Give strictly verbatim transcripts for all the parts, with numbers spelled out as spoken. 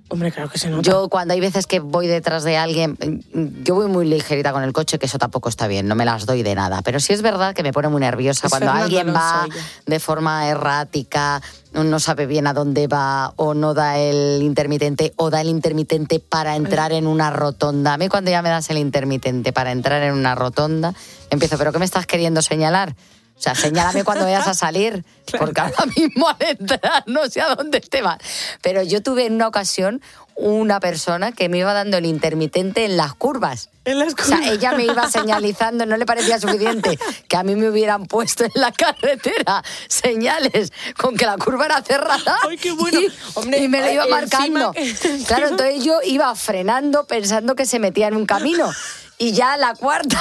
Hombre, claro que se nota. Yo cuando hay veces que voy detrás de alguien, yo voy muy ligerita con el coche, que eso tampoco está bien, no me las doy de nada. Pero sí es verdad que me pone muy nerviosa es cuando Fernando alguien va Alonso, de forma errática, no sabe bien a dónde va, o no da el intermitente, o da el intermitente para entrar en una rotonda. A mí cuando ya me das el intermitente para entrar en una rotonda, empiezo, ¿pero qué me estás queriendo señalar? O sea, señálame cuando vayas a salir, porque ahora mismo al entrar no sé a dónde te vas. Pero yo tuve en una ocasión una persona que me iba dando el intermitente en las curvas. En las curvas. O sea, ella me iba señalizando, no le parecía suficiente que a mí me hubieran puesto en la carretera señales con que la curva era cerrada. ¡Ay, qué bueno! Y, Hombre, y me lo iba encima marcando. que- Claro, entonces yo iba frenando pensando que se metía en un camino. Y ya a la cuarta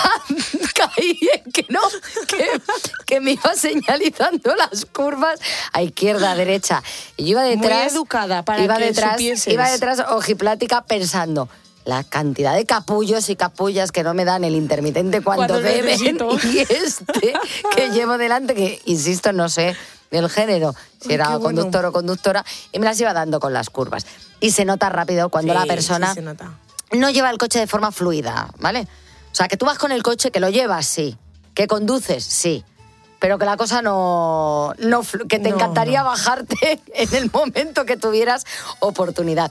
caí en que no, que, que me iba señalizando las curvas a izquierda, a derecha. Y yo iba detrás. Muy educada para iba que detrás, supieses. Iba detrás ojiplática pensando la cantidad de capullos y capullas que no me dan el intermitente cuando, Cuando deben. necesito. Y este que llevo delante, que insisto, no sé del género, si Ay, era qué bueno. conductor o conductora, y me las iba dando con las curvas. Y se nota rápido cuando Sí, la persona sí se nota. no lleva el coche de forma fluida, ¿vale? O sea, que tú vas con el coche, que lo llevas, sí. Que conduces, sí. Pero que la cosa no... no flu- que te No, encantaría no. bajarte en el momento que tuvieras oportunidad.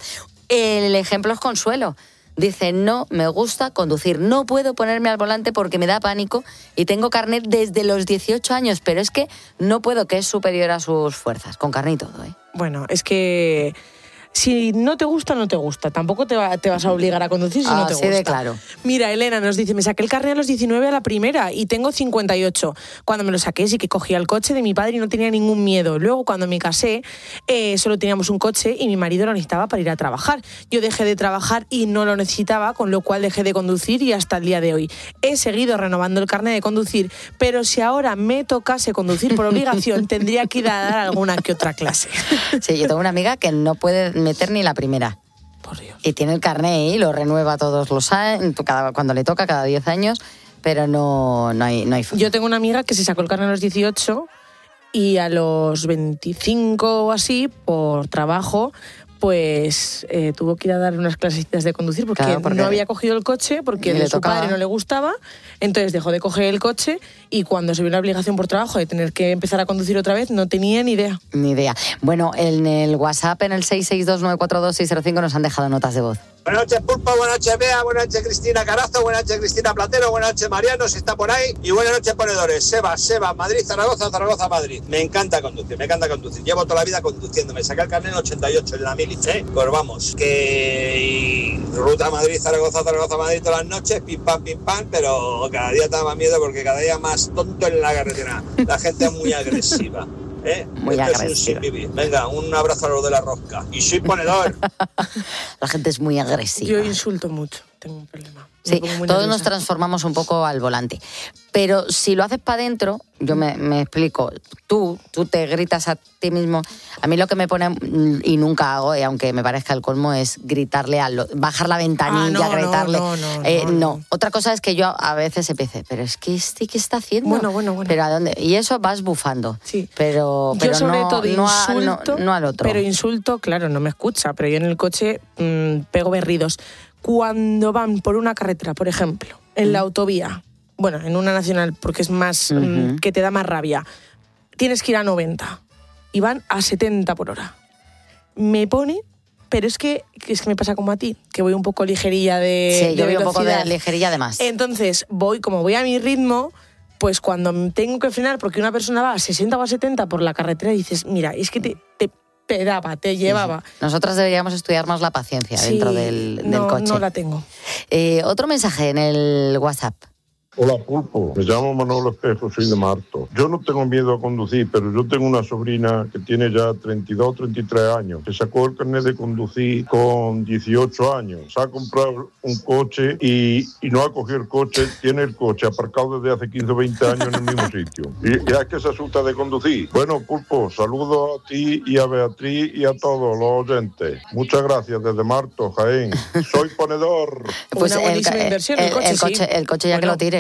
El ejemplo es Consuelo. Dice, no me gusta conducir, no puedo ponerme al volante porque me da pánico y tengo carnet desde los dieciocho años, pero es que no puedo, que es superior a sus fuerzas, con carnet y todo, ¿eh? Bueno, es que si no te gusta, no te gusta. Tampoco te, va- te vas a obligar a conducir si no te Así gusta. de claro. Mira, Elena nos dice, me saqué el carnet a los diecinueve a la primera y tengo cincuenta y ocho. Cuando me lo saqué sí que cogía el coche de mi padre y no tenía ningún miedo. Luego, cuando me casé, eh, solo teníamos un coche y mi marido lo necesitaba para ir a trabajar. Yo dejé de trabajar y no lo necesitaba, con lo cual dejé de conducir y hasta el día de hoy. He seguido renovando el carnet de conducir, pero si ahora me tocase conducir por obligación, tendría que ir a dar alguna que otra clase. Sí, yo tengo una amiga que no puede meter ni la primera. Por Dios. Y tiene el carné y lo renueva todos los años, cada, cuando le toca, cada diez años, pero no, no hay, no hay forma. Yo tengo una amiga que se sacó el carnet a los dieciocho y a los veinticinco o así, por trabajo, pues eh, tuvo que ir a dar unas clasecitas de conducir porque, Claro, porque no había cogido el coche, porque ni de le su tocaba. padre no le gustaba, entonces dejó de coger el coche y cuando se vio la obligación por trabajo de tener que empezar a conducir otra vez, no tenía ni idea. Ni idea. Bueno, en el WhatsApp, en el seis seis dos nueve cuatro dos seis cero cinco, nos han dejado notas de voz. Buenas noches, Pulpo, buenas noches, Bea, buenas noches, Cristina Carazo, buenas noches, Cristina Platero, buenas noches, Mariano, si está por ahí, y buenas noches, ponedores. Seba, Seba, Madrid, Zaragoza, Zaragoza, Madrid. Me encanta conducir, me encanta conducir. Llevo toda la vida conduciendo, me saqué el carnet en ochenta y ocho, en la mili, ¿eh? Pues vamos, que y ruta Madrid, Zaragoza, Zaragoza, Madrid todas las noches, pim, pam, pim, pam, pero cada día te da más miedo porque cada día más tonto en la carretera. La gente es muy agresiva. ¿Eh? Muy Esto es un agresiva. sin vivir. Venga, un abrazo a los de la rosca. Y soy ponedor. La gente es muy agresiva. Yo insulto mucho, tengo un problema. Me Sí, pongo muy todos nos nerviosa. transformamos un poco al volante. Pero si lo haces para adentro, yo me, me explico, tú, tú te gritas a ti mismo. A mí lo que me pone, y nunca hago, y aunque me parezca el colmo, es gritarle, a lo- bajar la ventanilla, Ah, no, gritarle. no, no, no, Eh, no, no. Otra cosa es que yo a veces empecé, pero es que este, ¿qué está haciendo? Bueno, bueno, bueno. Pero ¿a dónde? Y eso vas bufando. Sí. Pero, Yo pero sobre no, todo no, a- no- insulto, no al otro. pero insulto, claro, no me escucha, pero yo en el coche mmm, pego berridos. Cuando van por una carretera, por ejemplo, en la autovía, bueno, en una nacional, porque es más, Ujú. mm, que te da más rabia, tienes que ir a noventa y van a setenta por hora. Me pone, pero es que, que es que me pasa como a ti, que voy un poco ligerilla de, Sí, de yo voy un poco de velocidad. ligerilla además. Entonces, voy, como voy a mi ritmo, pues cuando tengo que frenar, porque una persona va a sesenta o a setenta por la carretera, dices, mira, es que te, te, te daba, te llevaba. Nosotras deberíamos estudiar más la paciencia Sí, dentro del, del no, coche. no la tengo. Eh, otro mensaje en el WhatsApp. Hola, Pulpo. Me llamo Manolo Espejo, soy de Marto. Yo no tengo miedo a conducir, pero yo tengo una sobrina que tiene ya treinta y dos, treinta y tres años, que sacó el carnet de conducir con dieciocho años. Se ha comprado un coche y, y no ha cogido el coche, tiene el coche aparcado desde hace quince o veinte años en el mismo sitio. Y, y es que se asusta de conducir. Bueno, Pulpo, saludo a ti y a Beatriz y a todos los oyentes. Muchas gracias desde Marto, Jaén. Soy ponedor. Una buenísima el, inversión, el el, coche, el sí. coche, el coche ya que Bueno. lo tire,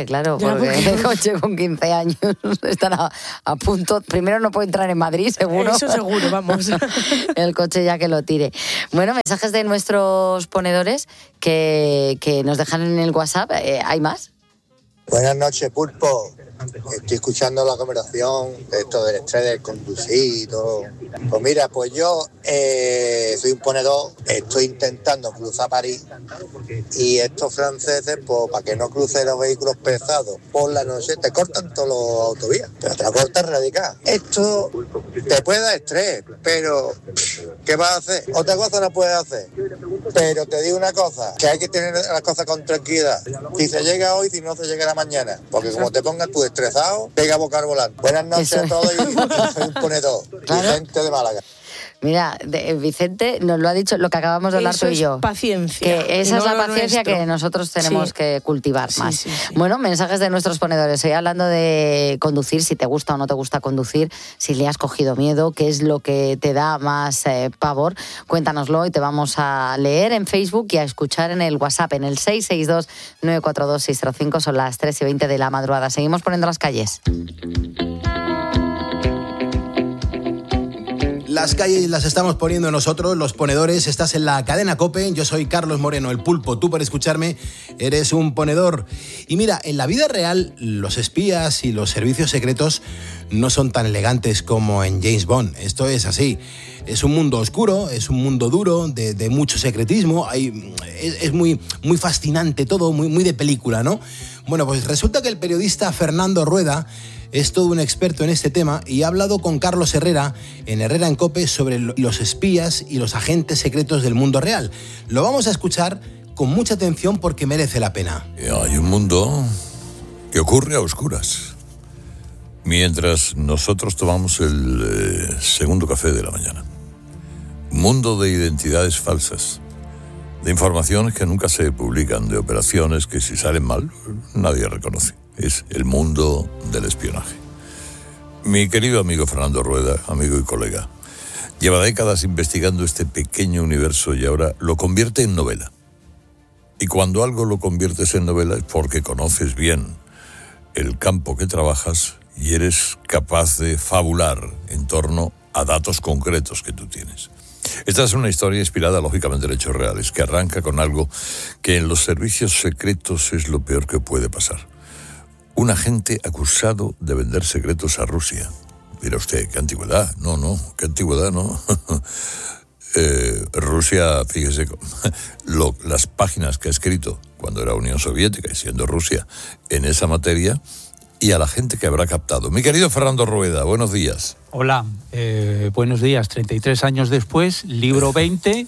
claro, Ya, porque porque- el coche con quince años están a, a punto. Primero no puede entrar en Madrid, seguro. Eso seguro, vamos. El coche ya que lo tire. Bueno, mensajes de nuestros ponedores que, que nos dejan en el WhatsApp. Eh, ¿Hay más? Buenas noches, Pulpo. Estoy escuchando la conversación de esto del estrés del conducir y todo. Pues mira, pues yo eh, soy un ponedor, estoy intentando cruzar París y estos franceses, pues para que no crucen los vehículos pesados por la noche, te cortan todas las autovías, pero te la cortan radical. Esto te puede dar estrés, pero ¿qué vas a hacer? Otra cosa no puedes hacer. Pero te digo una cosa, que hay que tener las cosas con tranquilidad. Si se llega hoy, si no se llegará mañana. Porque como te pongas tú estresado, pega boca al volante. Buenas noches Eso. a todos y soy un ponedor. Claro. Vicente de Málaga. Mira, de, Vicente nos lo ha dicho lo que acabamos de hablar Eso tú y es yo. paciencia. Que esa y es no la lo paciencia nuestro. que nosotros tenemos Sí. que cultivar Sí, más. sí, sí. Bueno, mensajes de nuestros ponedores. Hoy hablando de conducir, si te gusta o no te gusta conducir, si le has cogido miedo, qué es lo que te da más eh, pavor, cuéntanoslo y te vamos a leer en Facebook y a escuchar en el WhatsApp en el seis seis dos, nueve cuatro dos, seis cero cinco. Son las tres y veinte de la madrugada. Seguimos poniendo las calles. Las calles las estamos poniendo nosotros, los ponedores. Estás en la cadena COPE. Yo soy Carlos Moreno, el Pulpo. Tú, por escucharme, eres un ponedor. Y mira, en la vida real, los espías y los servicios secretos no son tan elegantes como en James Bond. Esto es así. Es un mundo oscuro, es un mundo duro, de, de mucho secretismo. Hay, es es muy, muy fascinante todo, muy, muy de película, ¿no? Bueno, pues resulta que el periodista Fernando Rueda es todo un experto en este tema y ha hablado con Carlos Herrera en Herrera en COPE sobre los espías y los agentes secretos del mundo real. Lo vamos a escuchar con mucha atención porque merece la pena. Hay un mundo que ocurre a oscuras, mientras nosotros tomamos el eh, segundo café de la mañana. Mundo de identidades falsas, de informaciones que nunca se publican, de operaciones que si salen mal nadie reconoce. Es el mundo del espionaje. Mi querido amigo Fernando Rueda, amigo y colega, lleva décadas investigando este pequeño universo y ahora lo convierte en novela. Y cuando algo lo conviertes en novela es porque conoces bien el campo que trabajas y eres capaz de fabular en torno a datos concretos que tú tienes. Esta es una historia inspirada, lógicamente, en hechos reales, que arranca con algo que en los servicios secretos es lo peor que puede pasar. Un agente acusado de vender secretos a Rusia. Dirá usted, ¿qué antigüedad? No, no, ¿qué antigüedad? No. eh, Rusia, fíjese, lo, las páginas que ha escrito cuando era Unión Soviética y siendo Rusia en esa materia, y a la gente que habrá captado. Mi querido Fernando Rueda, buenos días. Hola, eh, buenos días. treinta y tres años después, libro veinte,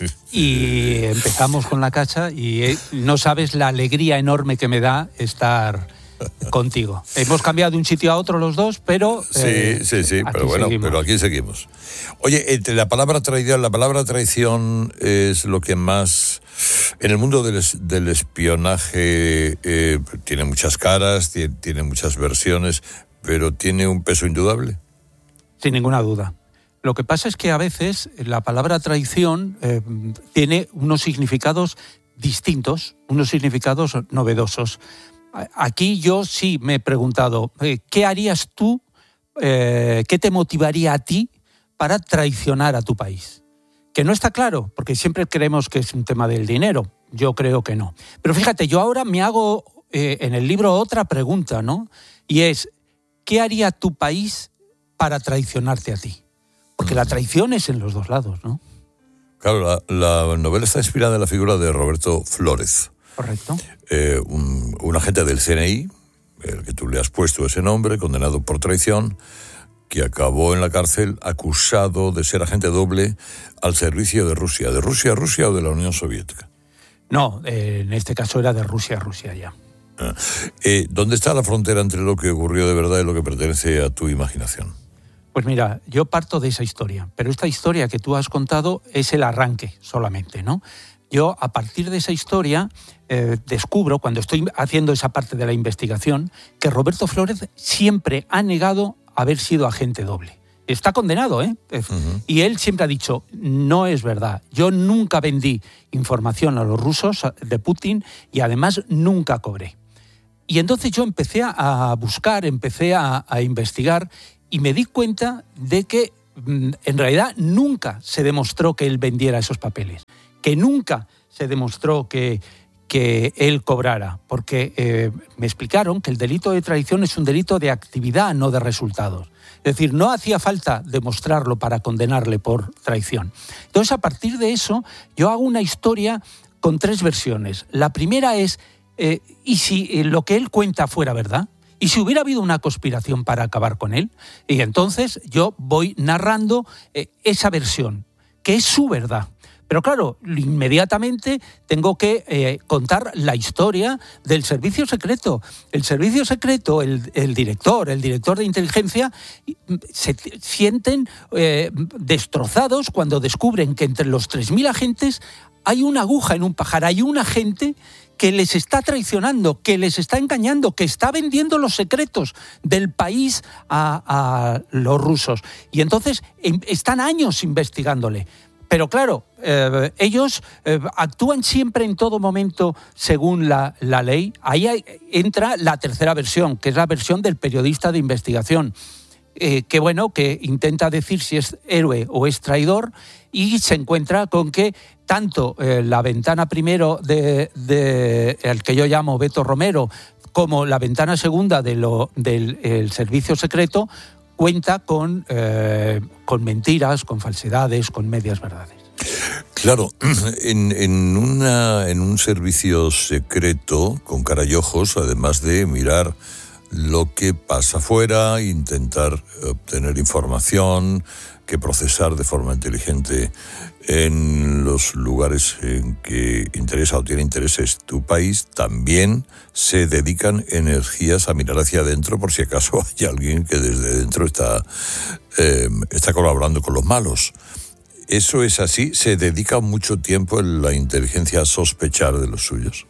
y empezamos con la cacha y eh, no sabes la alegría enorme que me da estar contigo. Hemos cambiado de un sitio a otro los dos, pero... Eh, sí, sí, sí, pero bueno, seguimos. Pero aquí seguimos. Oye, entre la palabra traición, la palabra traición es lo que más... En el mundo del, del espionaje eh, tiene muchas caras, tiene, tiene muchas versiones, pero tiene un peso indudable. Sin ninguna duda. Lo que pasa es que a veces la palabra traición eh, tiene unos significados distintos, unos significados novedosos. Aquí yo sí me he preguntado, eh, ¿qué harías tú, eh, qué te motivaría a ti para traicionar a tu país? Que no está claro, porque siempre creemos que es un tema del dinero. Yo creo que no. Pero fíjate, yo ahora me hago eh, en el libro otra pregunta, ¿no? Y es, ¿qué haría tu país para traicionarte a ti? Porque la traición es en los dos lados, ¿no? Claro, la, la novela está inspirada en la figura de Roberto Flórez. Correcto. Eh, un, un agente del C N I, el que tú le has puesto ese nombre, condenado por traición, que acabó en la cárcel acusado de ser agente doble al servicio de Rusia. ¿De Rusia a Rusia o de la Unión Soviética? No, eh, en este caso era de Rusia a Rusia ya. Ah. Eh, ¿Dónde está la frontera entre lo que ocurrió de verdad y lo que pertenece a tu imaginación? Pues mira, yo parto de esa historia, pero esta historia que tú has contado es el arranque solamente, ¿no? Yo, a partir de esa historia, eh, descubro, cuando estoy haciendo esa parte de la investigación, que Roberto Flórez siempre ha negado haber sido agente doble. Está condenado, ¿eh? Uh-huh. Y él siempre ha dicho, no es verdad. Yo nunca vendí información a los rusos de Putin y además nunca cobré. Y entonces yo empecé a buscar, empecé a, a investigar y me di cuenta de que mm, en realidad nunca se demostró que él vendiera esos papeles, que nunca se demostró que, que él cobrara, porque eh, me explicaron que el delito de traición es un delito de actividad, no de resultados. Es decir, no hacía falta demostrarlo para condenarle por traición. Entonces, a partir de eso, yo hago una historia con tres versiones. La primera es, eh, ¿y si eh, lo que él cuenta fuera verdad? ¿Y si hubiera habido una conspiración para acabar con él? Y entonces yo voy narrando eh, esa versión, que es su verdad. Pero claro, inmediatamente tengo que eh, contar la historia del servicio secreto. El servicio secreto, el, el director, el director de inteligencia, se sienten eh, destrozados cuando descubren que entre los tres mil agentes hay una aguja en un pajar, hay un agente que les está traicionando, que les está engañando, que está vendiendo los secretos del país a, a los rusos. Y entonces están años investigándole. Pero claro, eh, ellos eh, actúan siempre en todo momento según la, la ley. Ahí hay, entra la tercera versión, que es la versión del periodista de investigación. Eh, que bueno, que intenta decir si es héroe o es traidor, y se encuentra con que tanto eh, la ventana primero de, de el que yo llamo Beto Romero, como la ventana segunda de lo, del el servicio secreto, cuenta con, eh, con mentiras, con falsedades, con medias verdades. Claro, en, en, una, en un servicio secreto, con cara y ojos, además de mirar lo que pasa afuera, intentar obtener información que procesar de forma inteligente en los lugares en que interesa o tiene intereses tu país, también se dedican energías a mirar hacia adentro por si acaso hay alguien que desde dentro está, eh, está colaborando con los malos. ¿Eso es así? ¿Se dedica mucho tiempo en la inteligencia a sospechar de los suyos?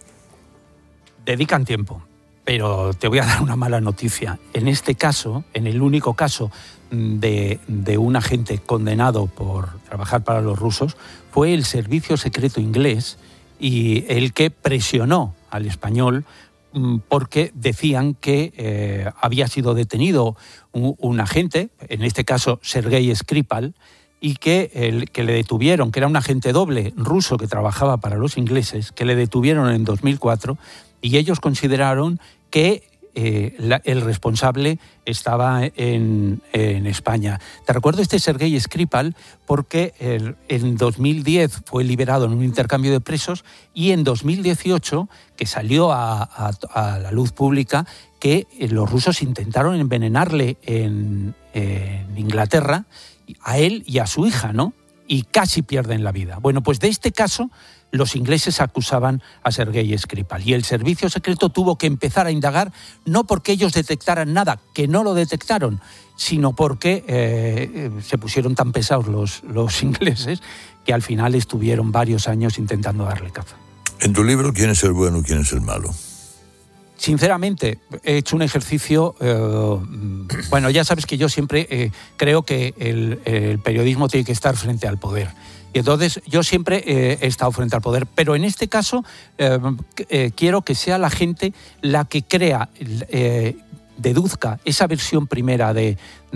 Dedican tiempo. Pero te voy a dar una mala noticia. En este caso, en el único caso de, de un agente condenado por trabajar para los rusos, fue el servicio secreto inglés y el que presionó al español porque decían que eh, había sido detenido un, un agente, en este caso Sergei Skripal, y que, el, que le detuvieron, que era un agente doble ruso que trabajaba para los ingleses, que le detuvieron en dos mil cuatro, y ellos consideraron que eh, la, el responsable estaba en, en España. Te recuerdo este Sergei Skripal porque el, en dos mil diez fue liberado en un intercambio de presos, y en dos mil dieciocho, que salió a, a, a la luz pública, que los rusos intentaron envenenarle en, en Inglaterra, a él y a su hija, ¿no? Y casi pierden la vida. Bueno, pues de este caso los ingleses acusaban a Sergei Skripal y el servicio secreto tuvo que empezar a indagar, no porque ellos detectaran nada, que no lo detectaron, sino porque eh, se pusieron tan pesados los, los ingleses que al final estuvieron varios años intentando darle caza. En tu libro, ¿quién es el bueno y quién es el malo? Sinceramente, he hecho un ejercicio, eh, bueno, ya sabes que yo siempre eh, creo que el, el periodismo tiene que estar frente al poder. Y entonces yo siempre eh, he estado frente al poder, pero en este caso eh, eh, quiero que sea la gente la que crea, eh, deduzca esa versión primera de,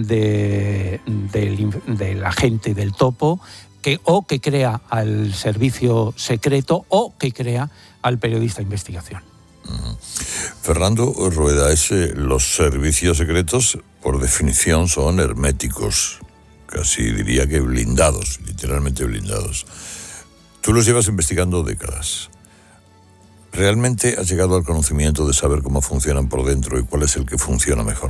de, del, del agente, del topo, que, o que crea al servicio secreto o que crea al periodista de investigación. Uh-huh. Fernando Rueda, es, eh, los servicios secretos por definición son herméticos, casi diría que blindados, literalmente blindados. Tú los llevas investigando décadas. ¿Realmente has llegado al conocimiento de saber cómo funcionan por dentro y cuál es el que funciona mejor?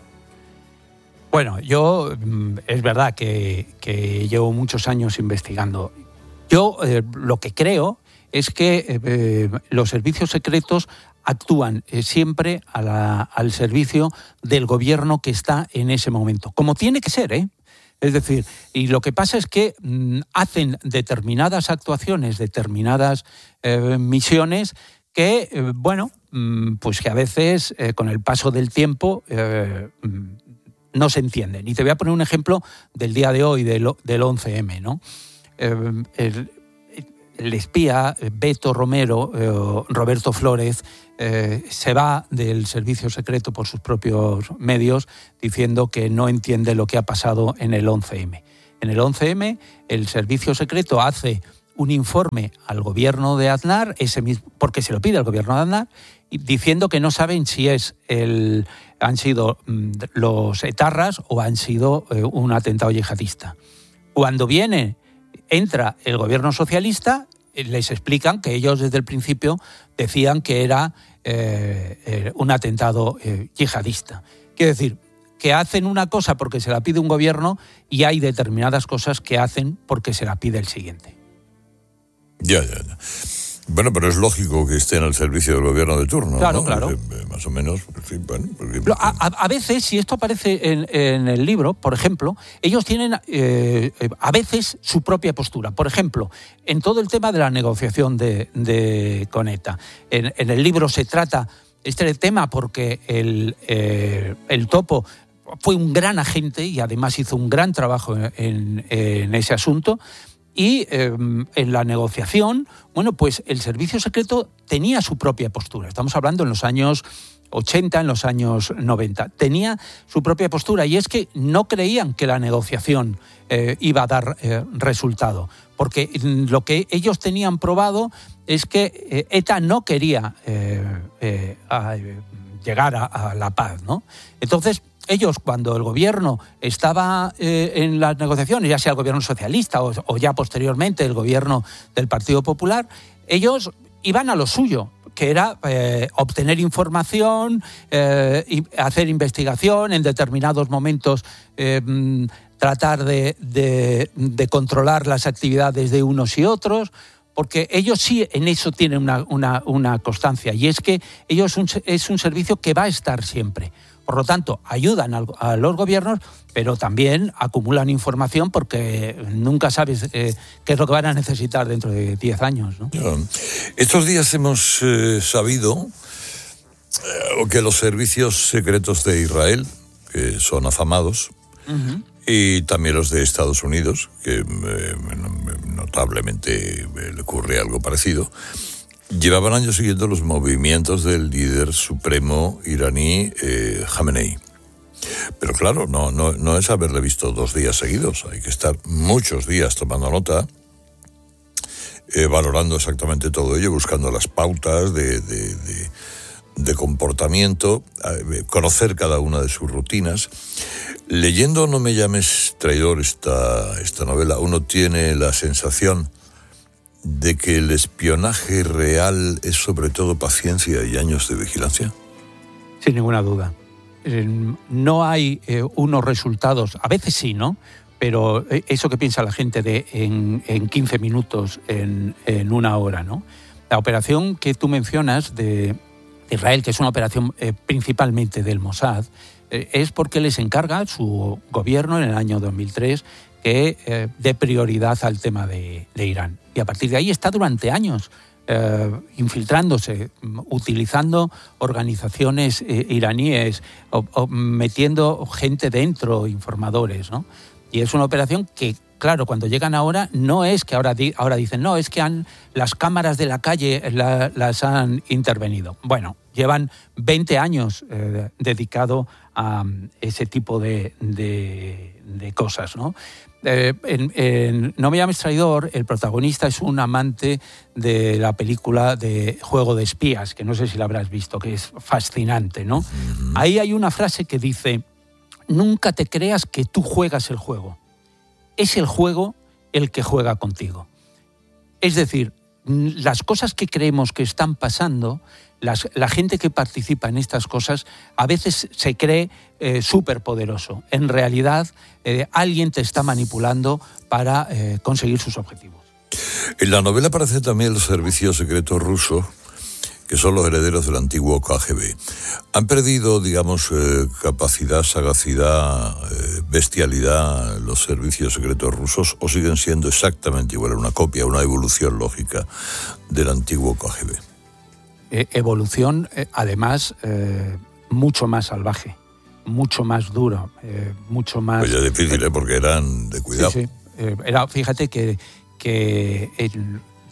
Bueno, yo es verdad que, que llevo muchos años investigando. Yo eh, lo que creo es que eh, los servicios secretos actúan eh, siempre a la, al servicio del gobierno que está en ese momento, como tiene que ser, ¿eh? Es decir, y lo que pasa es que mmm, hacen determinadas actuaciones, determinadas eh, misiones que, eh, bueno, mmm, pues que a veces eh, con el paso del tiempo eh, no se entienden. Y te voy a poner un ejemplo del día de hoy, del, del once eme, ¿no? Eh, el, el espía Beto Romero, eh, Roberto Flores, eh, se va del servicio secreto por sus propios medios diciendo que no entiende lo que ha pasado en el once eme. En el once eme, el servicio secreto hace un informe al gobierno de Aznar, ese mismo, porque se lo pide al gobierno de Aznar, diciendo que no saben si es el, han sido mm, los etarras o han sido eh, un atentado yihadista. Cuando viene, entra el gobierno socialista, les explican que ellos desde el principio decían que era eh, eh, un atentado eh, yihadista. Quiero decir, que hacen una cosa porque se la pide un gobierno y hay determinadas cosas que hacen porque se la pide el siguiente. Ya, ya, ya. Bueno, pero es lógico que estén al servicio del gobierno de turno, claro, ¿no? Claro, claro. Más o menos, sí, bueno. Porque... A, a, a veces, si esto aparece en, en el libro, por ejemplo, ellos tienen eh, a veces su propia postura. Por ejemplo, en todo el tema de la negociación de, de con ETA. En, en el libro se trata este tema porque el, eh, el Topo fue un gran agente y además hizo un gran trabajo en, en ese asunto. Y eh, en la negociación, bueno, pues el servicio secreto tenía su propia postura. Estamos hablando en los años ochenta, en los años noventa. Tenía su propia postura y es que no creían que la negociación eh, iba a dar eh, resultado. Porque lo que ellos tenían probado es que eh, ETA no quería eh, eh, a, eh, llegar a, a la paz, ¿no? Entonces, ellos, cuando el gobierno estaba eh, en las negociaciones, ya sea el gobierno socialista o, o ya posteriormente el gobierno del Partido Popular, ellos iban a lo suyo, que era eh, obtener información, eh, y hacer investigación, en determinados momentos eh, tratar de, de, de controlar las actividades de unos y otros, porque ellos sí en eso tienen una, una, una constancia, y es que ellos un, es un servicio que va a estar siempre. Por lo tanto, ayudan a, a los gobiernos, pero también acumulan información porque nunca sabes eh, qué es lo que van a necesitar dentro de diez años, ¿no? Estos días hemos eh, sabido eh, que los servicios secretos de Israel, que son afamados, uh-huh. y también los de Estados Unidos, que eh, notablemente le ocurre algo parecido, llevaban años siguiendo los movimientos del líder supremo iraní, eh, Jamenei. Pero claro, no, no, no es haberle visto dos días seguidos, hay que estar muchos días tomando nota, eh, valorando exactamente todo ello, buscando las pautas de, de, de, de comportamiento, eh, conocer cada una de sus rutinas. Leyendo No me llames traidor, esta, esta novela, uno tiene la sensación de que el espionaje real es sobre todo paciencia y años de vigilancia. Sin ninguna duda. No hay eh, unos resultados, a veces sí, ¿no? Pero eso que piensa la gente de en, en quince minutos, en, en una hora, ¿no? La operación que tú mencionas de Israel, que es una operación eh, principalmente del Mossad, eh, es porque les encarga su gobierno en el año dos mil tres que eh, dé prioridad al tema de, de Irán. Y a partir de ahí está durante años eh, infiltrándose, utilizando organizaciones eh, iraníes, o, o metiendo gente dentro, informadores, ¿no? Y es una operación que, claro, cuando llegan ahora, no es que ahora, di, ahora dicen, no, es que han, las cámaras de la calle la, las han intervenido. Bueno, llevan veinte años eh, dedicado a ese tipo de, de, de cosas, ¿no? Eh, en, en No me llames traidor, el protagonista es un amante de la película de Juego de Espías, que no sé si la habrás visto, que es fascinante, ¿no? Uh-huh. Ahí hay una frase que dice, nunca te creas que tú juegas el juego, es el juego el que juega contigo. Es decir, las cosas que creemos que están pasando, las, la gente que participa en estas cosas a veces se cree eh, súper poderoso. En realidad, eh, alguien te está manipulando para eh, conseguir sus objetivos. En la novela aparecen también los servicios secretos rusos, que son los herederos del antiguo K G B. ¿Han perdido, digamos, eh, capacidad, sagacidad, eh, bestialidad los servicios secretos rusos o siguen siendo exactamente igual, una copia, una evolución lógica del antiguo K G B? Eh, evolución, eh, además, eh, mucho más salvaje, mucho más duro, eh, mucho más... Pues ya difícil, ¿eh? Porque eran de cuidado. Sí, sí. Eh, era, fíjate que, que el,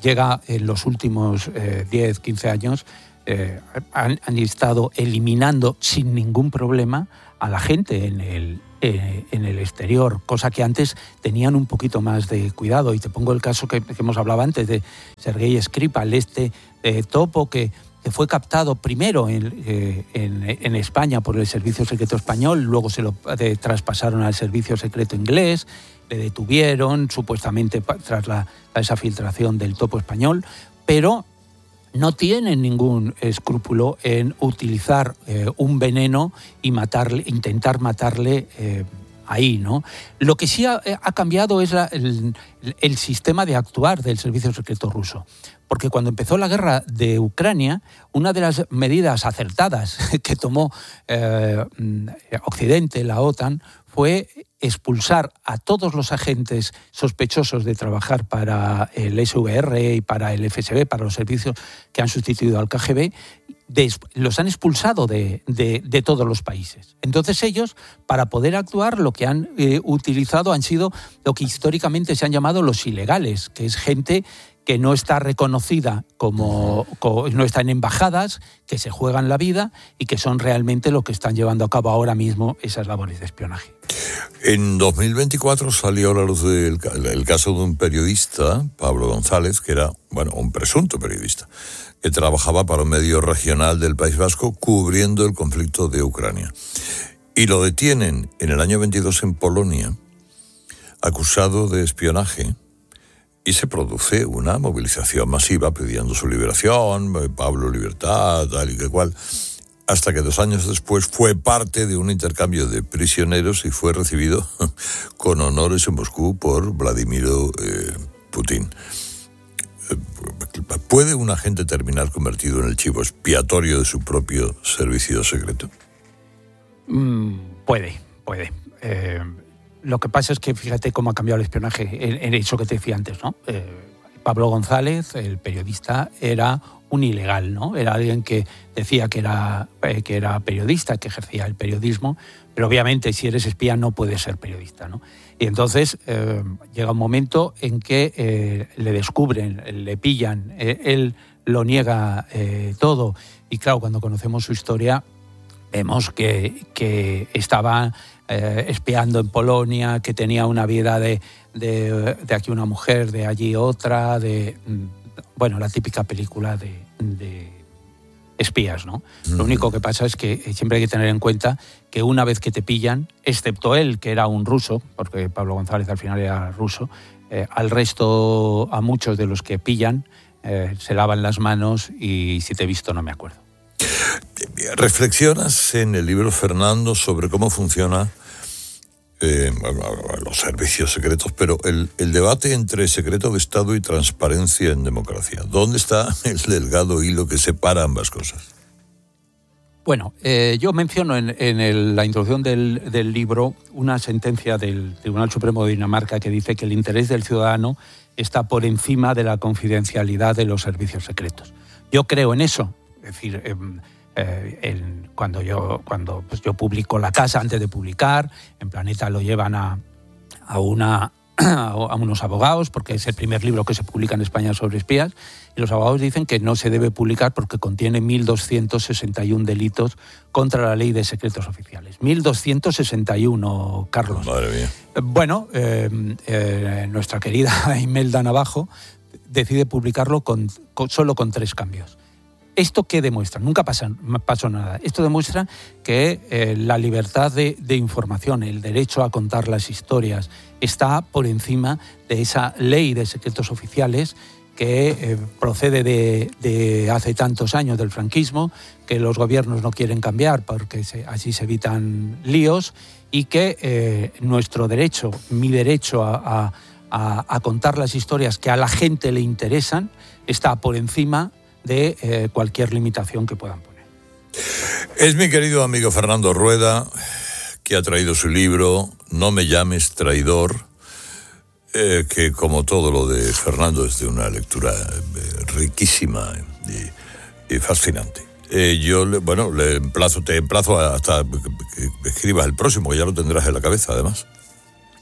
llega en los últimos eh, diez, quince años, eh, han, han estado eliminando sin ningún problema a la gente en el, eh, en el exterior, cosa que antes tenían un poquito más de cuidado. Y te pongo el caso que, que hemos hablado antes de Sergei Skripal, este eh, topo que, que fue captado primero en, eh, en, en España por el Servicio Secreto Español, luego se lo eh, traspasaron al Servicio Secreto Inglés, le detuvieron supuestamente tras la, esa filtración del topo español, pero no tienen ningún escrúpulo en utilizar eh, un veneno y matarle, intentar matarle eh, ahí, ¿no? Lo que sí ha, ha cambiado es la, el, el sistema de actuar del Servicio Secreto ruso. Porque cuando empezó la guerra de Ucrania, una de las medidas acertadas que tomó eh, Occidente, la OTAN, fue expulsar a todos los agentes sospechosos de trabajar para el S V R y para el F S B, para los servicios que han sustituido al K G B, de, los han expulsado de, de, de todos los países. Entonces ellos, para poder actuar, lo que han eh, utilizado han sido lo que históricamente se han llamado los ilegales, que es gente que no está reconocida como, como no está en embajadas, que se juegan la vida y que son realmente lo que están llevando a cabo ahora mismo esas labores de espionaje. En dos mil veinticuatro salió a la luz del, el caso de un periodista, Pablo González, que era, bueno, un presunto periodista, que trabajaba para un medio regional del País Vasco cubriendo el conflicto de Ucrania. Y lo detienen en el año veintidós en Polonia, acusado de espionaje. Y se produce una movilización masiva pidiendo su liberación, Pablo libertad, tal y que cual, hasta que dos años después fue parte de un intercambio de prisioneros y fue recibido con honores en Moscú por Vladimir eh, Putin. ¿Puede un agente terminar convertido en el chivo expiatorio de su propio servicio secreto? Mm, puede, puede. Eh... Lo que pasa es que fíjate cómo ha cambiado el espionaje, en, en eso que te decía antes, ¿no? Eh, Pablo González, el periodista, era un ilegal, ¿no? Era alguien que decía que era, eh, que era periodista, que ejercía el periodismo, pero obviamente si eres espía no puedes ser periodista, ¿no? Y entonces eh, llega un momento en que eh, le descubren, le pillan, eh, él lo niega eh, todo. Y claro, cuando conocemos su historia, vemos que, que estaba eh, espiando en Polonia, que tenía una vida de, de, de aquí una mujer, de allí otra, de, bueno, la típica película de, de espías, ¿no? Uh-huh. Lo único que pasa es que siempre hay que tener en cuenta que una vez que te pillan, excepto él, que era un ruso, porque Pablo González al final era ruso, eh, al resto, a muchos de los que pillan, eh, se lavan las manos y si te he visto no me acuerdo. Reflexionas en el libro, Fernando, sobre cómo funciona eh, los servicios secretos, pero el, el debate entre secreto de Estado y transparencia en democracia. ¿Dónde está el delgado hilo que separa ambas cosas? Bueno, eh, yo menciono en, en el, la introducción del, del libro una sentencia del Tribunal Supremo de Dinamarca que dice que el interés del ciudadano está por encima de la confidencialidad de los servicios secretos. Yo creo en eso. Es decir, eh, eh, el, cuando yo cuando pues yo publico La Casa, antes de publicar, en Planeta lo llevan a, a, una, a unos abogados, porque es el primer libro que se publica en España sobre espías, y los abogados dicen que no se debe publicar porque contiene mil doscientos sesenta y uno delitos contra la ley de secretos oficiales. mil doscientos sesenta y uno, Carlos. Madre mía. Bueno, eh, eh, nuestra querida Imelda Navajo decide publicarlo con, con, solo con tres cambios. ¿Esto qué demuestra? Nunca pasa, pasó nada. Esto demuestra que eh, la libertad de, de información, el derecho a contar las historias, está por encima de esa ley de secretos oficiales que eh, procede de, de hace tantos años del franquismo, que los gobiernos no quieren cambiar porque se, así se evitan líos, y que eh, nuestro derecho, mi derecho a, a, a contar las historias que a la gente le interesan, está por encima de eh, cualquier limitación que puedan poner. Es mi querido amigo Fernando Rueda, que ha traído su libro No me llames traidor, eh, que como todo lo de Fernando es de una lectura eh, riquísima y, y fascinante. Eh, yo, le, bueno, le emplazo, te emplazo hasta que escribas el próximo, que ya lo tendrás en la cabeza, además.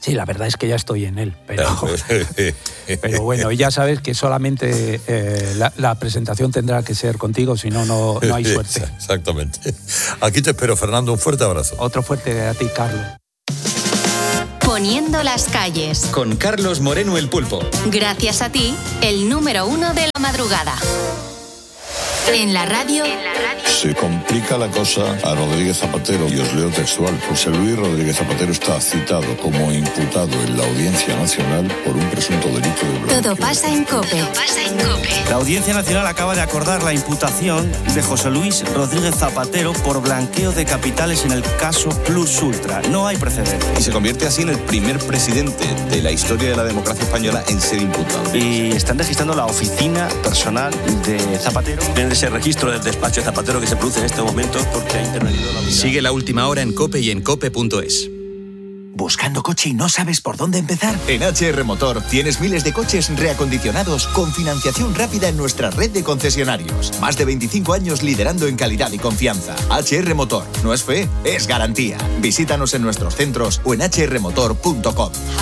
Sí, la verdad es que ya estoy en él, pero, pero bueno, ya sabes que solamente eh, la, la presentación tendrá que ser contigo, si no, no no hay suerte. Exactamente. Aquí te espero, Fernando, un fuerte abrazo. Otro fuerte a ti, Carlos. Poniendo las calles. Con Carlos Moreno el Pulpo. Gracias a ti, el número uno de la madrugada. En la radio. Se complica la cosa a Rodríguez Zapatero, y os leo textual. José Luis Rodríguez Zapatero está citado como imputado en la Audiencia Nacional por un presunto delito de blanqueo. Todo pasa en COPE. Todo pasa en COPE. La Audiencia Nacional acaba de acordar la imputación de José Luis Rodríguez Zapatero por blanqueo de capitales en el caso Plus Ultra. No hay precedentes. Y se convierte así en el primer presidente de la historia de la democracia española en ser imputado. Y están registrando la oficina personal de Zapatero. En ese registro del despacho de Zapatero que se produce en este momento porque ha intervenido la unidad. Sigue La Última Hora en COPE y en cope punto es. ¿Buscando coche y no sabes por dónde empezar? En H R Motor tienes miles de coches reacondicionados con financiación rápida en nuestra red de concesionarios. Más de veinticinco años liderando en calidad y confianza. H R Motor. No es fe, es garantía. Visítanos en nuestros centros o en h r motor punto com.